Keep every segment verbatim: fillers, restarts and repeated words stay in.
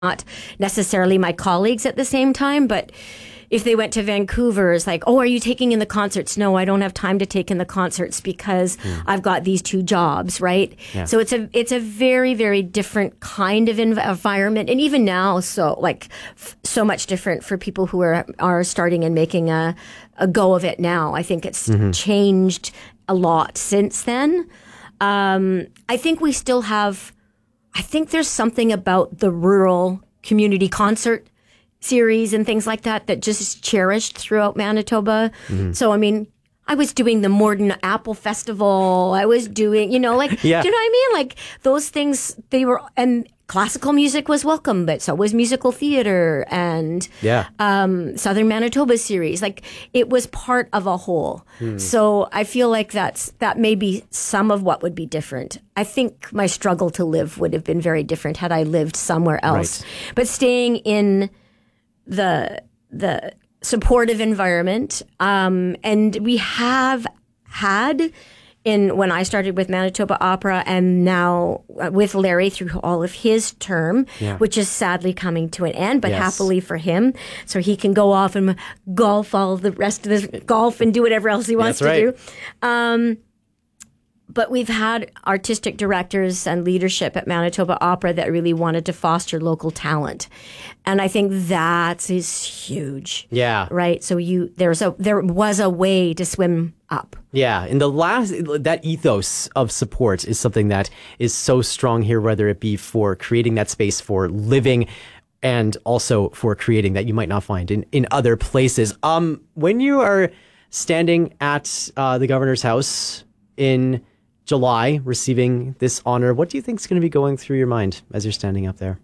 not necessarily my colleagues at the same time, but if they went to Vancouver, it's like, oh, are you taking in the concerts? No, I don't have time to take in the concerts because mm. I've got these two jobs, right? Yeah. So it's a it's a very, very different kind of env- environment. And even now, so like f- so much different for people who are are starting and making a, a go of it now. I think it's mm-hmm. changed a lot since then. Um, I think we still have, I think there's something about the rural community concert series and things like that that just is cherished throughout Manitoba. Mm-hmm. So, I mean, I was doing the Morden Apple Festival. I was doing, you know, like, yeah. do you know what I mean? Like those things, they were, and classical music was welcome, but so was musical theater and yeah. um, Southern Manitoba series. Like it was part of a whole. Hmm. So I feel like that's, that may be some of what would be different. I think my struggle to live would have been very different had I lived somewhere else. Right. But staying in the the supportive environment, um, and we have had in when I started with Manitoba Opera, and now with Larry through all of his term, yeah. which is sadly coming to an end, but yes. happily for him, so he can go off and golf all the rest of his golf and do whatever else he wants That's to right. do. Um, But we've had artistic directors and leadership at Manitoba Opera that really wanted to foster local talent. And I think that is huge. Yeah. Right? So you there's a there was a way to swim up. Yeah. And the last, that ethos of support is something that is so strong here, whether it be for creating that space for living and also for creating that you might not find in, in other places. Um, when you are standing at uh, the governor's house in July, receiving this honor, what do you think is going to be going through your mind as you're standing up there?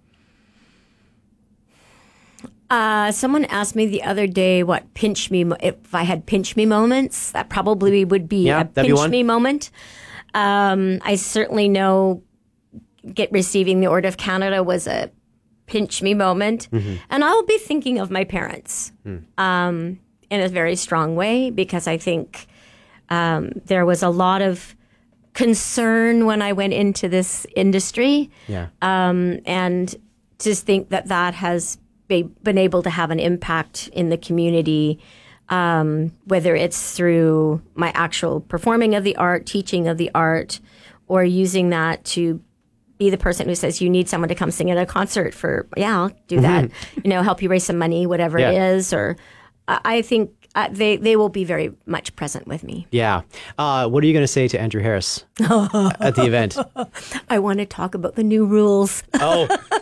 Uh, someone asked me the other day what pinch me, if I had pinch me moments, that probably would be yeah, a pinch be me moment. Um, I certainly know get receiving the Order of Canada was a pinch me moment. Mm-hmm. And I'll be thinking of my parents mm. um, in a very strong way, because I think um, there was a lot of concern when I went into this industry. Yeah. Um, and just think that that has be, been able to have an impact in the community, um, whether it's through my actual performing of the art, teaching of the art, or using that to be the person who says, you need someone to come sing at a concert for, yeah, I'll do that, mm-hmm. you know, help you raise some money, whatever yeah. it is. Or I, I think Uh, they they will be very much present with me. Yeah. Uh, what are you going to say to Andrew Harris at the event? I want to talk about the new rules. Oh.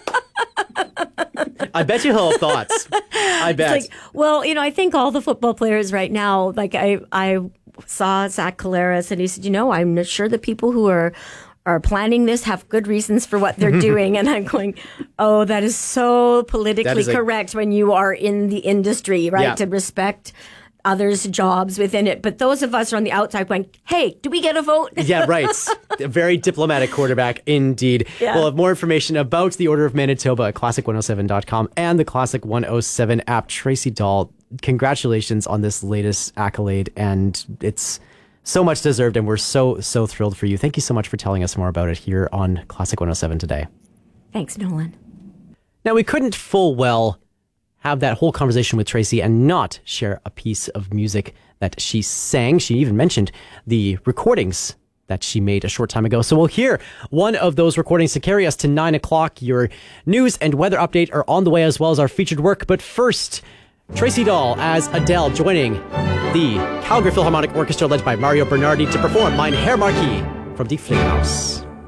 I bet you he'll have thoughts. I bet. Like, well, you know, I think all the football players right now, like I, I saw Zach Collaros and he said, you know, I'm not sure the people who are are planning this have good reasons for what they're doing. And I'm going, oh, that is so politically is correct a- when you are in the industry, right? Yeah. To respect others' jobs within it. But those of us are on the outside going, hey, do we get a vote? Yeah, right. A very diplomatic quarterback indeed. Yeah. We'll have more information about the Order of Manitoba at classic one oh seven dot com and the Classic one oh seven app. Tracy Dahl, congratulations on this latest accolade. And it's so much deserved, and we're so, so thrilled for you. Thank you so much for telling us more about it here on Classic one oh seven today. Thanks, Nolan. Now, we couldn't full well have that whole conversation with Tracy and not share a piece of music that she sang. She even mentioned the recordings that she made a short time ago. So we'll hear one of those recordings to carry us to nine o'clock. Your news and weather update are on the way, as well as our featured work. But first, Tracy Dahl as Adele, joining the Calgary Philharmonic Orchestra led by Mario Bernardi to perform Mein Herr Marquis from Die Fledermaus.